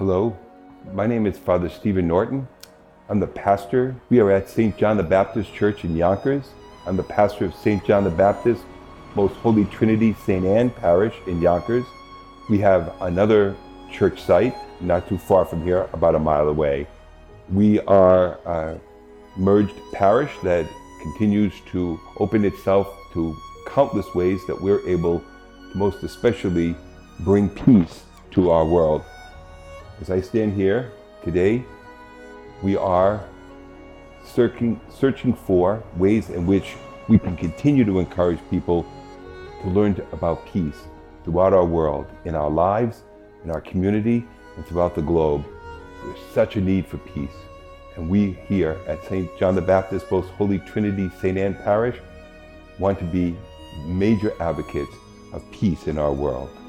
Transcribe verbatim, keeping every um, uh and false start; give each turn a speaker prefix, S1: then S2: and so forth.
S1: Hello, my name is Father Stephen Norton. I'm the pastor. We are at Saint John the Baptist Church in Yonkers. I'm the pastor of Saint John the Baptist, Most Holy Trinity Saint Anne Parish in Yonkers. We have another church site not too far from here, about a mile away. We are a merged parish that continues to open itself to countless ways that we're able to most especially bring peace to our world. As I stand here today, we are searching, searching for ways in which we can continue to encourage people to learn about peace throughout our world, in our lives, in our community, and throughout the globe. There's such a need for peace. And we here at Saint John the Baptist, Most Holy Trinity Saint Anne Parish want to be major advocates of peace in our world.